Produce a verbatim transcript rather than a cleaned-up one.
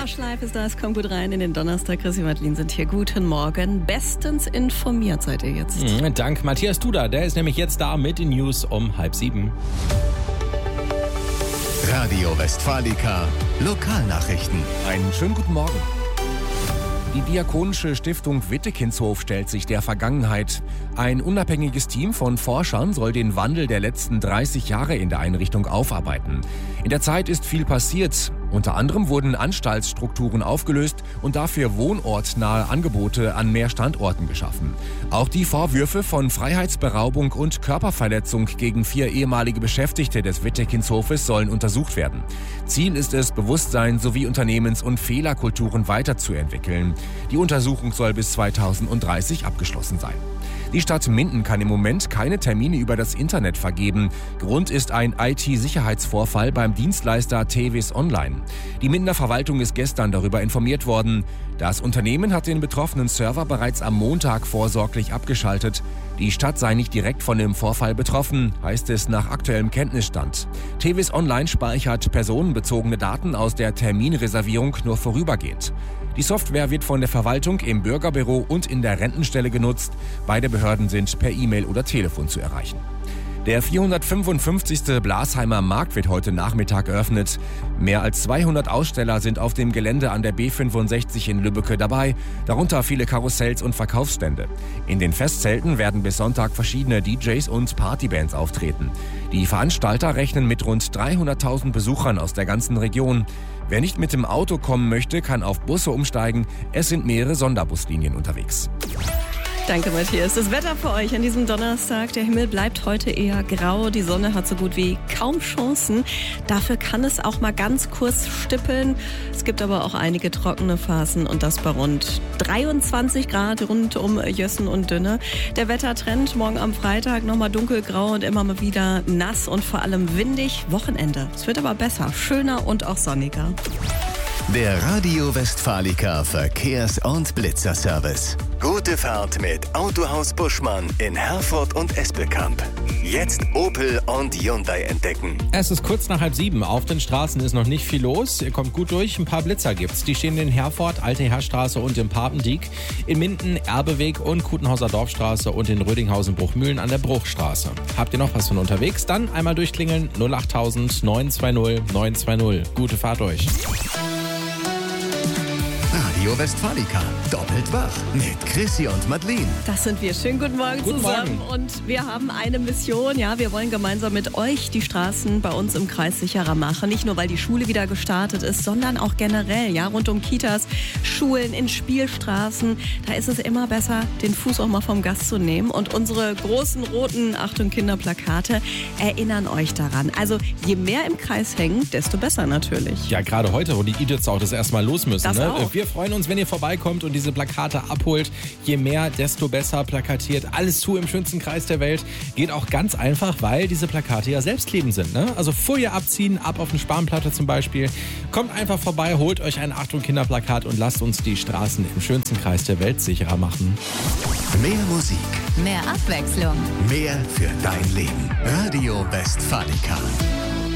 Schleif ist da, es kommt gut rein in den Donnerstag. Chrissy und Madeline sind hier. Guten Morgen. Bestens informiert seid ihr jetzt. Mhm, dank Matthias Duda, der ist nämlich jetzt da mit den News um halb sieben. Radio Westfalica, Lokalnachrichten. Einen schönen guten Morgen. Die Diakonische Stiftung Wittekinshof stellt sich der Vergangenheit. Ein unabhängiges Team von Forschern soll den Wandel der letzten dreißig Jahre in der Einrichtung aufarbeiten. In der Zeit ist viel passiert. Unter anderem wurden Anstaltsstrukturen aufgelöst und dafür wohnortnahe Angebote an mehr Standorten geschaffen. Auch die Vorwürfe von Freiheitsberaubung und Körperverletzung gegen vier ehemalige Beschäftigte des Wittekinshofes sollen untersucht werden. Ziel ist es, Bewusstsein sowie Unternehmens- und Fehlerkulturen weiterzuentwickeln. Die Untersuchung soll bis zweitausenddreißig abgeschlossen sein. Die Stadt Minden kann im Moment keine Termine über das Internet vergeben. Grund ist ein I T-Sicherheitsvorfall beim Dienstleister Tevis Online. Die Mindener Verwaltung ist gestern darüber informiert worden. Das Unternehmen hat den betroffenen Server bereits am Montag vorsorglich abgeschaltet. Die Stadt sei nicht direkt von dem Vorfall betroffen, heißt es nach aktuellem Kenntnisstand. Tevis Online speichert personenbezogene Daten aus der Terminreservierung nur vorübergehend. Die Software wird von der Verwaltung im Bürgerbüro und in der Rentenstelle genutzt. Beide Behörden sind per E-Mail oder Telefon zu erreichen. Der vierhundertfünfundfünfzigste Blasheimer Markt wird heute Nachmittag eröffnet. Mehr als zweihundert Aussteller sind auf dem Gelände an der B fünfundsechzig in Lübbecke dabei, darunter viele Karussells und Verkaufsstände. In den Festzelten werden bis Sonntag verschiedene D Js und Partybands auftreten. Die Veranstalter rechnen mit rund dreihunderttausend Besuchern aus der ganzen Region. Wer nicht mit dem Auto kommen möchte, kann auf Busse umsteigen. Es sind mehrere Sonderbuslinien unterwegs. Danke, Matthias. Das Wetter für euch an diesem Donnerstag. Der Himmel bleibt heute eher grau. Die Sonne hat so gut wie kaum Chancen. Dafür kann es auch mal ganz kurz stippeln. Es gibt aber auch einige trockene Phasen und das bei rund dreiundzwanzig Grad rund um Jössen und Dünne. Der Wettertrend morgen am Freitag nochmal dunkelgrau und immer mal wieder nass und vor allem windig. Wochenende. Es wird aber besser, schöner und auch sonniger. Der Radio Westfalica Verkehrs- und Blitzerservice. Gute Fahrt mit Autohaus Buschmann in Herford und Espelkamp. Jetzt Opel und Hyundai entdecken. Es ist kurz nach halb sieben. Auf den Straßen ist noch nicht viel los. Ihr kommt gut durch. Ein paar Blitzer gibt's. Die stehen in Herford, Alte Heerstraße und im Papendiek. In Minden, Erbeweg und Kutenhauser Dorfstraße und in Rödinghausen Bruchmühlen an der Bruchstraße. Habt ihr noch was von unterwegs? Dann einmal durchklingeln null achttausend neun zwei null neun zwei null. Gute Fahrt euch. Radio Westfalica, doppelt wach mit Chrissy und Madeline. Das sind wir. Schönen guten Morgen Guten zusammen. Morgen. Und wir haben eine Mission. Ja, wir wollen gemeinsam mit euch die Straßen bei uns im Kreis sicherer machen. Nicht nur, weil die Schule wieder gestartet ist, sondern auch generell. Ja, rund um Kitas, Schulen, in Spielstraßen. Da ist es immer besser, den Fuß auch mal vom Gas zu nehmen. Und unsere großen roten Achtung Kinderplakate erinnern euch daran. Also je mehr im Kreis hängen, desto besser natürlich. Ja, gerade heute, wo die E-Dits auch das erste Mal los müssen. Das Ne? auch. Wir freuen uns, wenn ihr vorbeikommt und diese Plakate abholt. Je mehr, desto besser plakatiert. Alles zu im schönsten Kreis der Welt. Geht auch ganz einfach, weil diese Plakate ja selbstklebend sind. Ne? Also Folie abziehen, ab auf eine Spanplatte zum Beispiel. Kommt einfach vorbei, holt euch ein Achtung Kinderplakat und lasst uns die Straßen im schönsten Kreis der Welt sicherer machen. Mehr Musik, Mehr Abwechslung. mehr für dein Leben. Radio Westfalica.